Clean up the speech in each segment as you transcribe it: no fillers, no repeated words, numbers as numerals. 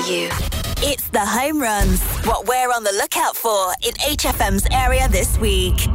you. It's the home runs. What we're on the lookout for in HFM's area this week.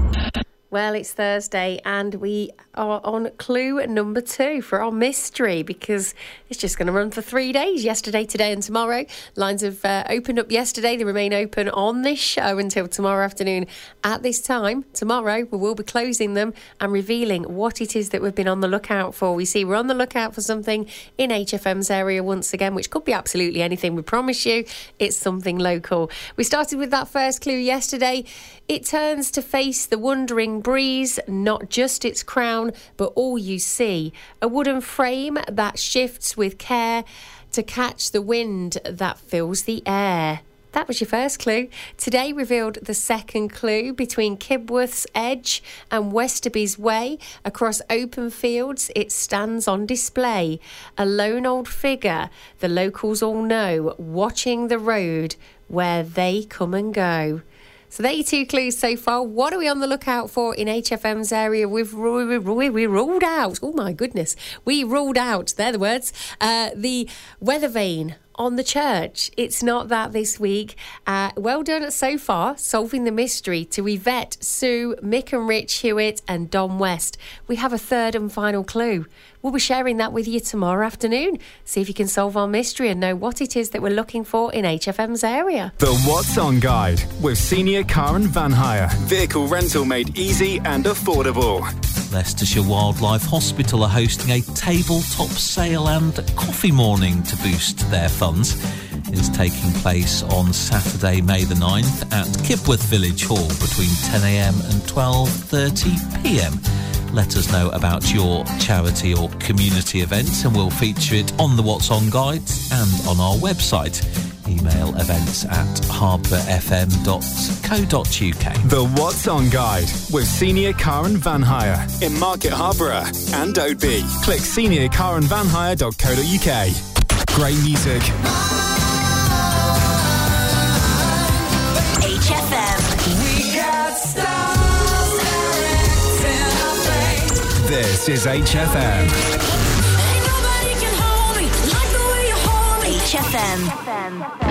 Well, it's Thursday and we are on clue number 2 for our mystery because it's just going to run for 3 days, yesterday, today and tomorrow. Lines have opened up yesterday. They remain open on this show until tomorrow afternoon. At this time, tomorrow, we will be closing them and revealing what it is that we've been on the lookout for. We see we're on the lookout for something in HFM's area once again, which could be absolutely anything. We promise you it's something local. We started with that first clue yesterday. It turns to face the wandering breeze, not just its crown, but all you see. A wooden frame that shifts with care to catch the wind that fills the air. That was your first clue. Today revealed the second clue between Kibworth's Edge and Westerby's Way. Across open fields, it stands on display. A lone old figure, the locals all know, watching the road where they come and go. So there are your 2 clues so far. What are we on the lookout for in HFM's area? We ruled out, oh my goodness, we ruled out, they're the words, the weather vane on the church. It's not that this week. Well done so far, solving the mystery to Yvette, Sue, Mick and Rich Hewitt and Don West. We have a third and final clue. We'll be sharing that with you tomorrow afternoon. See if you can solve our mystery and know what it is that we're looking for in HFM's area. The What's On Guide with Senior Car and Van Hire. Vehicle rental made easy and affordable. Leicestershire Wildlife Hospital are hosting a tabletop sale and coffee morning to boost their funds. It is taking place on Saturday, May the 9th at Kibworth Village Hall between 10am and 12:30pm. Let us know about your charity or community event and we'll feature it on the What's On Guide and on our website. Email events@harbourfm.co.uk. The What's On Guide with Senior Car and Van Hire in Market Harborough and Oadby. Click seniorcarandvanhire.co.uk. Great music. HFM. We got stars erecting our flames. This is HFM. Ain't nobody can hold me like the way you hold me. HFM.